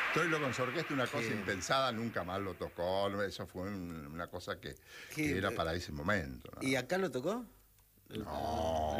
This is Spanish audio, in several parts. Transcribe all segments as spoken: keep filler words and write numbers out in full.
Troilo con su orquesta, una cosa que, impensada, nunca más lo tocó. Eso fue un- una cosa que, que, que era para ese momento, ¿no? ¿Y acá lo tocó? No,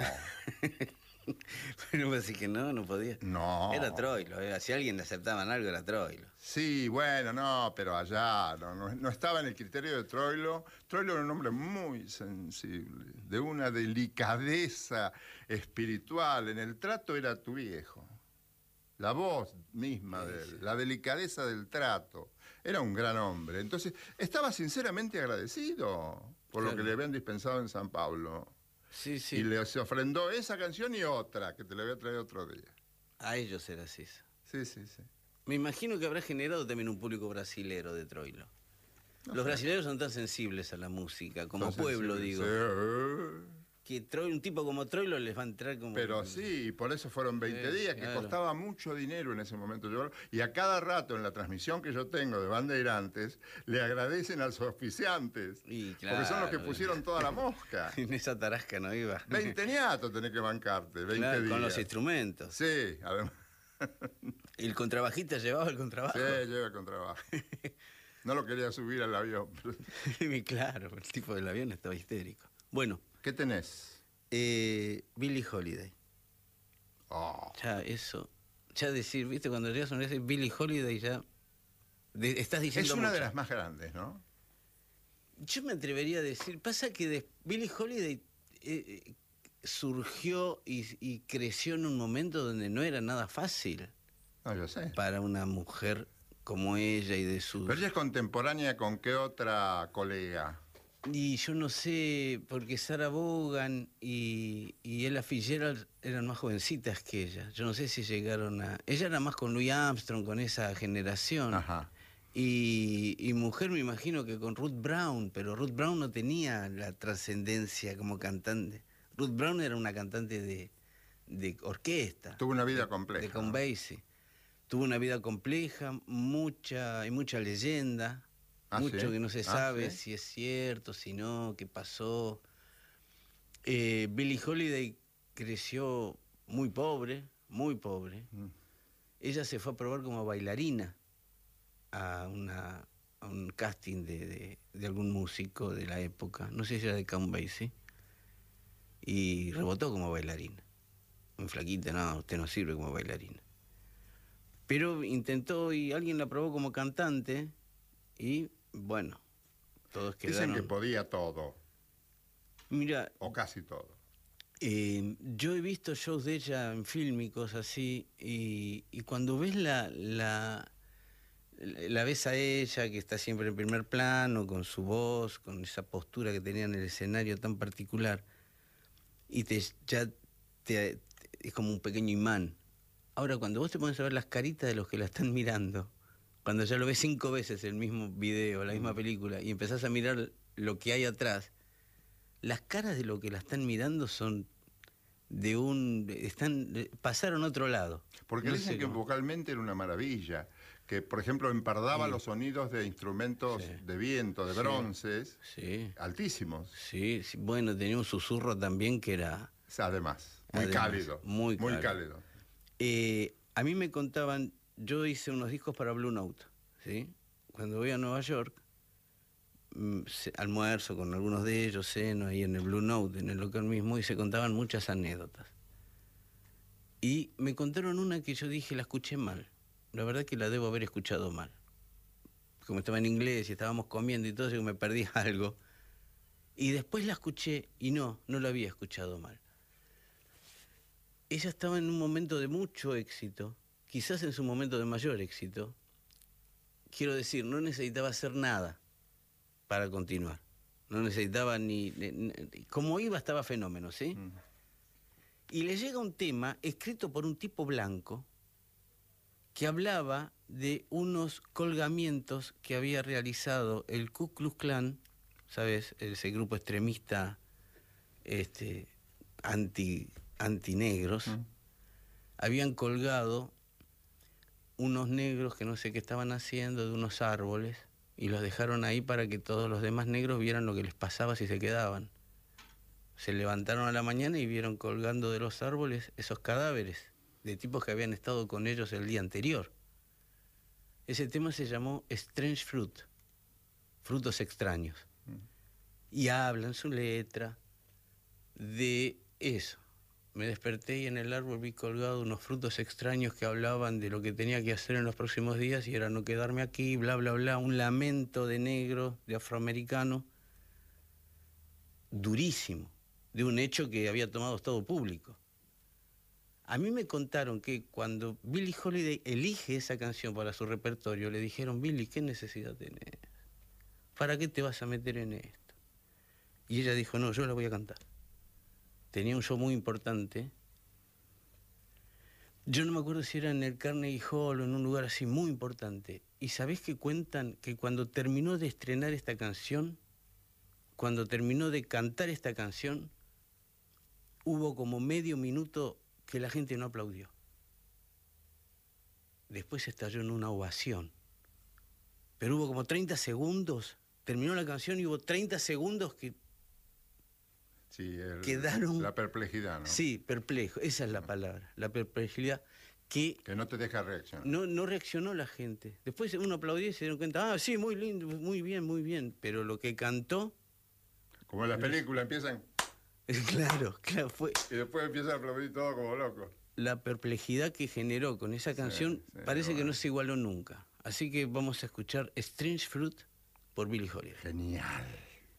Bueno, pues sí que no, no podía. Era no. Troilo, eh. Si a alguien le aceptaban algo era Troilo. Sí, bueno, no, pero allá no, no, no estaba en el criterio de Troilo. Troilo era un hombre muy sensible, de una delicadeza espiritual. En el trato era tu viejo. La voz misma de él, la delicadeza del trato. Era un gran hombre. Entonces, estaba sinceramente agradecido por Claro. lo que le habían dispensado en San Pablo. Sí, sí. Y le se ofrendó esa canción y otra, que te la voy a traer otro día. A ellos era así. Sí, sí, sí. Me imagino que habrá generado también un público brasilero de Troilo. No Los sé. brasileños son tan sensibles a la música, como Entonces, pueblo, sí, digo. sí. Que Troilo, un tipo como Troilo les va a entrar como... Pero sí, y por eso fueron veinte Sí, días, que claro. costaba mucho dinero en ese momento llevarlo. Y a cada rato en la transmisión que yo tengo de Bandeirantes, le agradecen a los auspiciantes. Y Porque son los que claro. pusieron toda la mosca. En esa tarasca no iba. veinte niatos tenés que bancarte, veinte Claro, días. con los instrumentos. Sí, además. ¿Y el contrabajista llevaba el contrabajo? Sí, lleva con trabajo. No lo quería subir al avión. Y claro, el tipo del avión estaba histérico. Bueno, ¿Qué tenés? eh, Billie Holiday. Oh, Ya, eso. Ya decir, viste, cuando llegas a una vez Billie Holiday ya... de- estás diciendo es una de mucho. las más grandes, ¿no? Yo me atrevería a decir, pasa que de Billie Holiday eh, eh, surgió y, y creció en un momento donde no era nada fácil No, yo sé. para una mujer como ella y de sus... Pero ella es contemporánea con qué otra colega. Y yo no sé, porque Sarah Vaughan y, y Ella Fitzgerald eran más jovencitas que ella. Yo no sé si llegaron a... Ella era más con Louis Armstrong, con esa generación. Ajá. Y, y mujer me imagino que con Ruth Brown, pero Ruth Brown no tenía la trascendencia como cantante. Ruth Brown era una cantante de, de orquesta. Tuvo una vida de, compleja. De Count ¿no? Basie. Tuvo una vida compleja, mucha, hay mucha leyenda, ¿Ah, mucho sí? que no se ¿Ah, sabe sí? si es cierto, si no, qué pasó. Eh, Billie Holiday creció muy pobre, muy pobre. Mm. Ella se fue a probar como bailarina a, una, a un casting de, de, de algún músico de la época, no sé si era de Count Basie, y rebotó como bailarina. Muy flaquita, no, usted no sirve como bailarina. Pero intentó y alguien la probó como cantante y, bueno, todos quedaron... Dicen que podía todo, Mira, o casi todo. eh, yo he visto shows de ella en fílmicos así y, y cuando ves la, la, la ves a ella que está siempre en primer plano, con su voz, con esa postura que tenía en el escenario tan particular, y te ya te, es como un pequeño imán. Ahora, cuando vos te pones a ver las caritas de los que la están mirando, cuando ya lo ves cinco veces el mismo video, la misma película, y empezás a mirar lo que hay atrás, las caras de los que la están mirando son de un... están pasaron a otro lado. Porque No dicen sé que cómo. vocalmente era una maravilla, que por ejemplo empardaba Sí. los sonidos de instrumentos Sí. de viento, de Sí. bronces, Sí, altísimos, sí, sí, bueno, tenía un susurro también que era... además, muy Además, cálido, muy muy cálido. cálido. Eh, a mí me contaban, yo hice unos discos para Blue Note, ¿sí? Cuando voy a Nueva York, mm, se- almuerzo con algunos de ellos, ceno ahí en el Blue Note, en el local mismo, y se contaban muchas anécdotas. Y me contaron una que yo dije, la escuché mal. La verdad que la debo haber escuchado mal. Como estaba en inglés y estábamos comiendo y todo, yo me perdí algo. Y después la escuché y no, no la había escuchado mal. Ella estaba en un momento de mucho éxito, quizás en su momento de mayor éxito. Quiero decir, no necesitaba hacer nada para continuar. No necesitaba ni... ni- ni- como iba estaba fenómeno, ¿sí? Mm. Y le llega un tema escrito por un tipo blanco que hablaba de unos colgamientos que había realizado el Ku Klux Klan, ¿sabes? Ese grupo extremista este, anti, antinegros. Mm. Habían colgado unos negros que no sé qué estaban haciendo de unos árboles y los dejaron ahí para que todos los demás negros vieran lo que les pasaba si se quedaban. Se levantaron a la mañana y vieron colgando de los árboles esos cadáveres de tipos que habían estado con ellos el día anterior. Ese tema se llamó Strange Fruit, frutos extraños. Mm. Y habla en su letra de eso. Me desperté y en el árbol vi colgado unos frutos extraños que hablaban de lo que tenía que hacer en los próximos días y era no quedarme aquí, bla, bla, bla. Un lamento de negro, de afroamericano, durísimo, de un hecho que había tomado Estado público. A mí me contaron que cuando Billie Holiday elige esa canción para su repertorio, le dijeron, Billie, ¿qué necesidad tenés? ¿Para qué te vas a meter en esto? Y ella dijo, no, yo la voy a cantar. Tenía un show muy importante. Yo no me acuerdo si era en el Carnegie Hall o en un lugar así muy importante. Y sabés que cuentan que cuando terminó de estrenar esta canción, cuando terminó de cantar esta canción, hubo como medio minuto que la gente no aplaudió. Después estalló en una ovación. Pero hubo como treinta segundos, terminó la canción y hubo treinta segundos que sí, el, quedaron... La perplejidad, ¿no? Sí, perplejo, esa es la palabra, la perplejidad. Que, que no te deja reaccionar. No, no reaccionó la gente. Después uno aplaudió y se dieron cuenta, ah, sí, muy lindo, muy bien, muy bien. Pero lo que cantó... Como en las películas empiezan... Claro, claro, fue... Y después empiezan a aplaudir todo como locos. La perplejidad que generó con esa canción sí, sí, parece bueno. que no se igualó nunca. Así que vamos a escuchar Strange Fruit por Billie Holiday. Genial.